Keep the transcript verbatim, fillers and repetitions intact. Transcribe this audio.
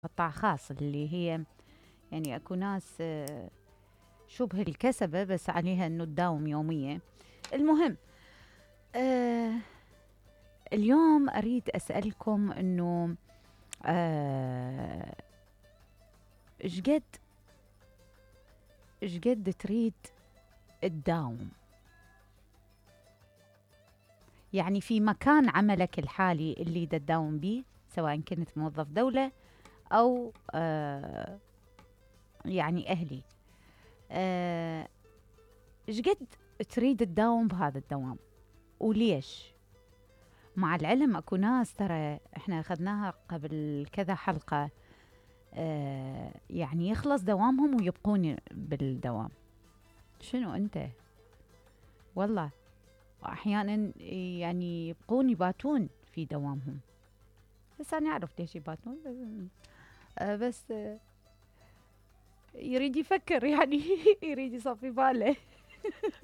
قطاع خاص اللي هي يعني اكو ناس آه، شبه الكسبة بس عليها انه تداوم يومية. المهم، آه اليوم اريد اسألكم انه آه، ايش قد ايش قد تريد تداوم، يعني في مكان عملك الحالي اللي دا تداوم بيه، سواء كنت موظف دولة او آه يعني اهلي. آه، ايش قد تريد تداوم بهذا الدوام وليش؟ مع العلم اكو ناس ترى احنا اخذناها قبل كذا حلقة، آه يعني يخلص دوامهم ويبقون بالدوام. شنو انت؟ والله احيانا يعني يبقون يباتون في دوامهم، بس انا اعرف ليش يباتون. آه بس آه يريد يفكر يعني يريد يصفي باله.